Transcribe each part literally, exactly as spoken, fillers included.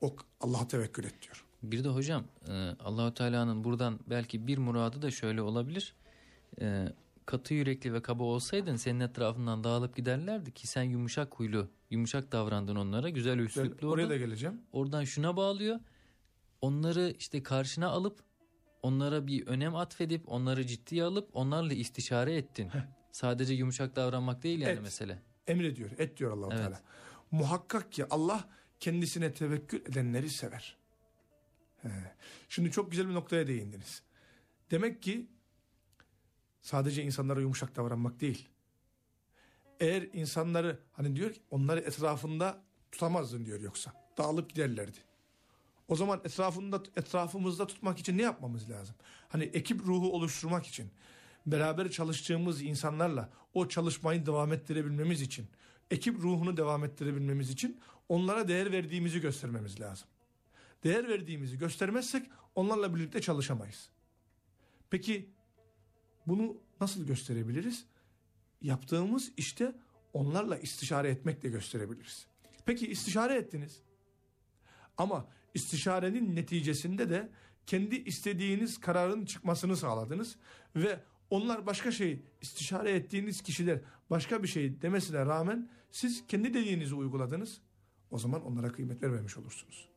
O Allah'a tevekkül et diyor. Bir de hocam Allah-u Teala'nın buradan belki bir muradı da şöyle olabilir. E, katı yürekli ve kaba olsaydın senin etrafından dağılıp giderlerdi ki sen yumuşak huylu, yumuşak davrandın onlara, güzel üsluplu. Oraya da geleceğim. Oradan şuna bağlıyor. Onları işte karşına alıp onlara bir önem atfedip onları ciddiye alıp onlarla istişare ettin. Heh. Sadece yumuşak davranmak değil yani et, mesele. Emrediyor, et diyor Allah-u evet. Teala. Muhakkak ki Allah kendisine tevekkül edenleri sever. He. Şimdi çok güzel bir noktaya değindiniz. Demek ki sadece insanlara yumuşak davranmak değil. Eğer insanları hani diyor ki onları etrafında tutamazdın diyor yoksa. Dağılıp giderlerdi. O zaman etrafında etrafımızda tutmak için ne yapmamız lazım? Hani ekip ruhu oluşturmak için, beraber çalıştığımız insanlarla o çalışmayı devam ettirebilmemiz için, ekip ruhunu devam ettirebilmemiz için onlara değer verdiğimizi göstermemiz lazım. Değer verdiğimizi göstermezsek onlarla birlikte çalışamayız. Peki bunu nasıl gösterebiliriz? Yaptığımız işte onlarla istişare etmekle gösterebiliriz. Peki istişare ettiniz. Ama istişarenin neticesinde de kendi istediğiniz kararın çıkmasını sağladınız ve onlar başka şey, istişare ettiğiniz kişiler başka bir şey demesine rağmen siz kendi dediğinizi uyguladınız. O zaman onlara kıymet vermemiş olursunuz.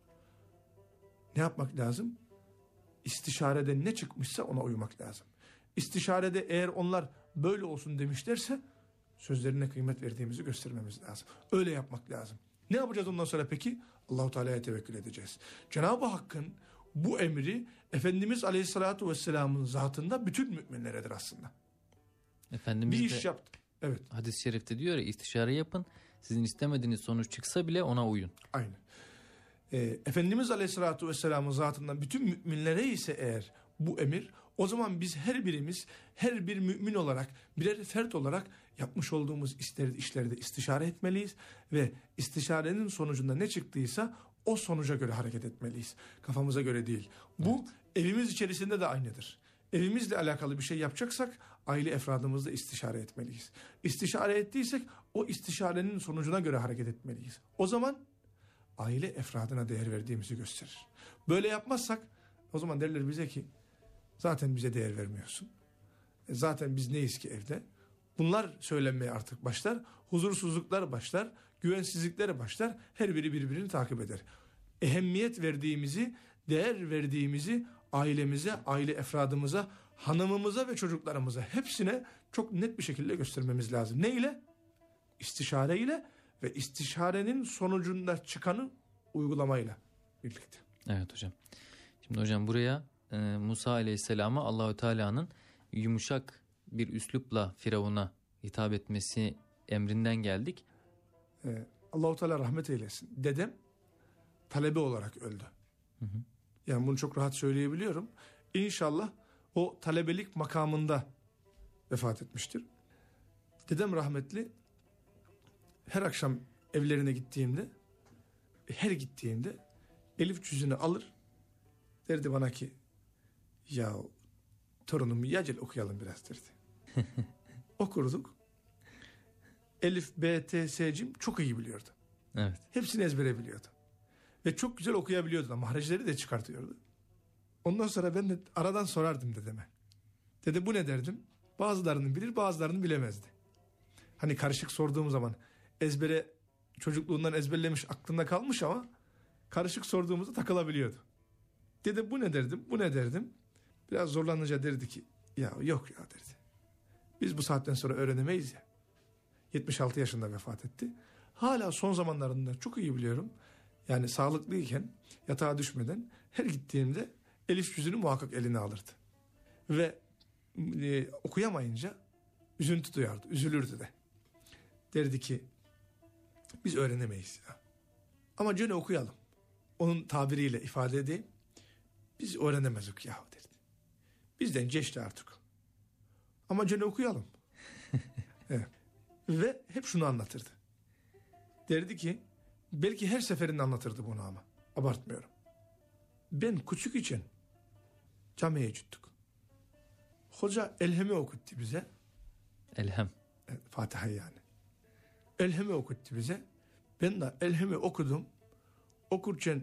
Ne yapmak lazım? İstişarede ne çıkmışsa ona uymak lazım. İstişarede eğer onlar böyle olsun demişlerse sözlerine kıymet verdiğimizi göstermemiz lazım. Öyle yapmak lazım. Ne yapacağız ondan sonra peki? Allah-u Teala'ya tevekkül edeceğiz. Cenab-ı Hakk'ın bu emri Efendimiz Aleyhisselatü Vesselam'ın zatında bütün müminleredir aslında. Efendimiz bir iş yaptı. Evet. Hadis-i şerifte diyor ya, istişare yapın. Sizin istemediğiniz sonuç çıksa bile ona uyun. Aynen. Ee, Efendimiz Aleyhisselatü Vesselam'ın zatından bütün müminlere ise eğer bu emir, o zaman biz her birimiz, her bir mümin olarak, birer fert olarak yapmış olduğumuz işleri, işlerde istişare etmeliyiz ve istişarenin sonucunda ne çıktıysa o sonuca göre hareket etmeliyiz. Kafamıza göre değil. Bu evet. Evimiz içerisinde de aynıdır. Evimizle alakalı bir şey yapacaksak aile efradımızla istişare etmeliyiz. İstişare ettiysek o istişarenin sonucuna göre hareket etmeliyiz. O zaman aile efradına değer verdiğimizi gösterir. Böyle yapmazsak o zaman derler bize ki zaten bize değer vermiyorsun. E zaten biz neyiz ki evde? Bunlar söylenmeye artık başlar. Huzursuzluklar başlar. Güvensizlikler başlar. Her biri birbirini takip eder. Ehemmiyet verdiğimizi, değer verdiğimizi ailemize, aile efradımıza, hanımımıza ve çocuklarımıza hepsine çok net bir şekilde göstermemiz lazım. Ne ile? İstişare ile ve istişarenin sonucunda çıkanı uygulamayla birlikte. Evet hocam. Şimdi hocam buraya e, Musa Aleyhisselam'a Allahü Teala'nın yumuşak bir üslupla Firavun'a hitap etmesi emrinden geldik. Ee, Allahu Teala rahmet eylesin. Dedem talebe olarak öldü. Hı hı. Yani bunu çok rahat söyleyebiliyorum. İnşallah o talebelik makamında vefat etmiştir. Dedem rahmetli her akşam evlerine gittiğimde, her gittiğimde elif cüzünü alır, derdi bana ki ya torunum yacel okuyalım biraz derdi. Okurduk. Elif, B, T, S'cim çok iyi biliyordu. Evet. Hepsini ezbere biliyordu. Ve çok güzel okuyabiliyordu. Mahrajları da çıkartıyordu. Ondan sonra ben de aradan sorardım dedeme. Dede bu ne derdim? Bazılarını bilir, bazılarını bilemezdi. Hani karışık sorduğum zaman ezbere, çocukluğundan ezberlemiş, aklında kalmış ama karışık sorduğumuzda takılabiliyordu. Dede bu ne derdim? Bu ne derdim? Biraz zorlanınca derdi ki ya yok ya derdi. Biz bu saatten sonra öğrenemeyiz ya. yetmiş altı yaşında vefat etti. Hala son zamanlarında çok iyi biliyorum. Yani sağlıklıyken yatağa düşmeden her gittiğimde elif cüzünü muhakkak eline alırdı. Ve e, okuyamayınca üzüntü duyardı, üzülürdü de. Derdi ki biz öğrenemeyiz ya. Ama gene okuyalım. Onun tabiriyle ifade edeyim. Biz öğrenemezdik ya derdi. Bizden geçti artık. Ama gene okuyalım. Evet. Ve hep şunu anlatırdı. Derdi ki belki her seferinde anlatırdı bunu ama abartmıyorum. Ben küçük için camiye gittik. Hoca Elhem'i okuttu bize. Elhem. Fatiha yani. Elhem'i okuttu bize. Ben de Elhem'i okudum. Okurken